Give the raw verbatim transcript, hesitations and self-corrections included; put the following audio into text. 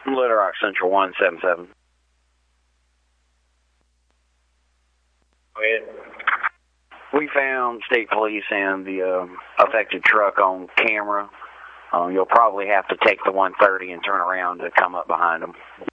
Little Rock Central one seven seven. Go ahead. We found state police and the um, affected truck on camera. Um, you'll probably have to take the one thirty and turn around to come up behind them.